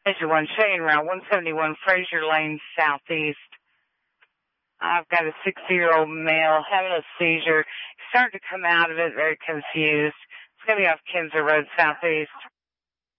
Fraser 1, Cheyenne Route 171, Fraser Lane Southeast. I've got a 60-year-old male having a seizure. He's starting to come out of it, very confused. It's going to be off Kinzer Road Southeast.